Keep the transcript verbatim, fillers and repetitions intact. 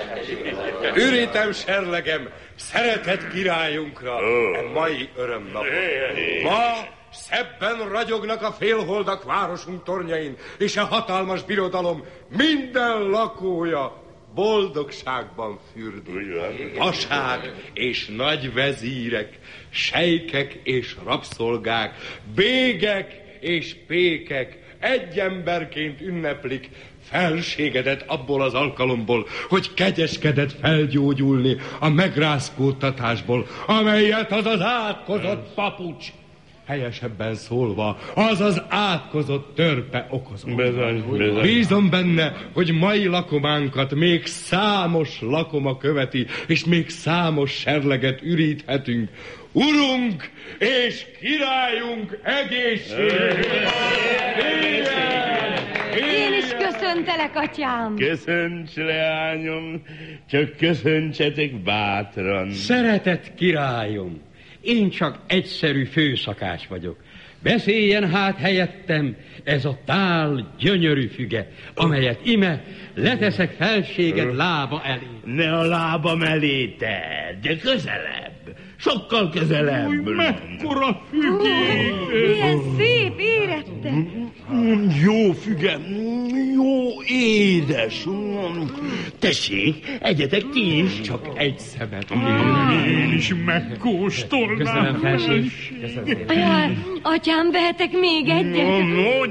Ürítem serlegem szeretett királyunkra e mai örömnapon. Ma szebben ragyognak a félholdak városunk tornyain, és a hatalmas birodalom minden lakója boldogságban fürdik. Pasák és nagy vezírek, sejkek és rabszolgák, bégek és pékek egy emberként ünneplik felségedet abból az alkalomból, hogy kegyeskedett felgyógyulni a megrázkódtatásból, amelyet az az átkozott papucs, helyesebben szólva, az az átkozott törpe okozott. Bizony, bizony. Bízom benne, hogy mai lakománkat még számos lakoma követi, és még számos serleget üríthetünk. Urunk és királyunk egészségére! Én is köszöntelek, atyám! Köszönts, leányom, csak köszöntsetek bátran. Szeretett királyom, én csak egyszerű főszakács vagyok. Beszéljen hát helyettem ez a tál gyönyörű füge, amelyet ime leteszek felséged lába elé. Ne a lábam elé tedd, de közelebb, sokkal közelebb. Új, mekkora fügé! Milyen szép érette! Jó füge, jó édes. Tessék, egyetek ti is. Csak egy szemet. Én is megkóstolnám. Köszönöm, felség. Köszönöm szépen. Jaj, atyám, vehetek még egyet? No, no,